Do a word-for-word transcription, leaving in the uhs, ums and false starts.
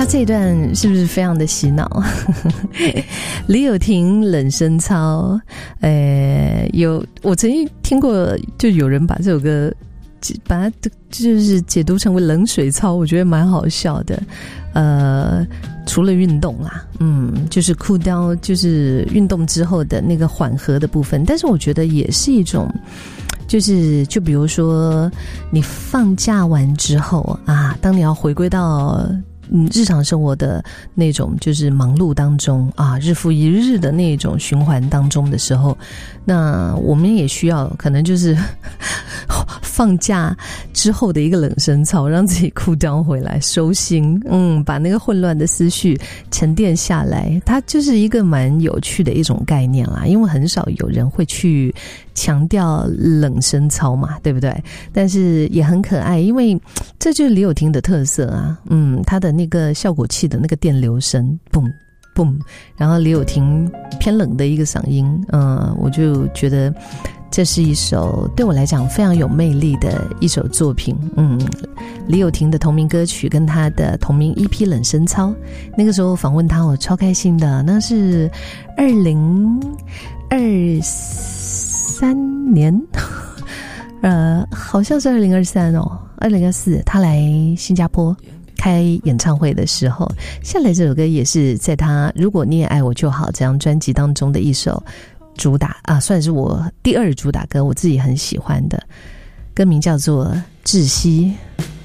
这一段是不是非常的洗脑？李友廷冷声操，呃，有我曾经听过，就有人把这首歌把它就是解读成为冷水操，我觉得蛮好笑的。呃，除了运动啦，嗯，就是 cool down， 就是运动之后的那个缓和的部分，但是我觉得也是一种。就是就比如说你放假完之后啊，当你要回归到嗯日常生活的那种就是忙碌当中啊，日复一日的那种循环当中的时候，那我们也需要可能就是放假之后的一个冷声操，让自己cool down回来，收心，嗯，把那个混乱的思绪沉淀下来。它就是一个蛮有趣的一种概念啦，因为很少有人会去强调冷声操嘛，对不对？但是也很可爱，因为这就是李友廷的特色啊，嗯，他的那个效果器的那个电流声，嘣嘣，然后李友廷偏冷的一个嗓音，嗯，我就觉得这是一首对我来讲非常有魅力的一首作品。嗯，李友廷的同名歌曲跟他的同名 E P 冷声操，那个时候访问他我超开心的，那是二零二三年呃，好像是二零二三哦，二零二四他来新加坡开演唱会的时候，下来这首歌也是在他如果你也爱我就好这张专辑当中的一首主打啊，算是我第二主打歌，我自己很喜欢的歌名叫做窒息。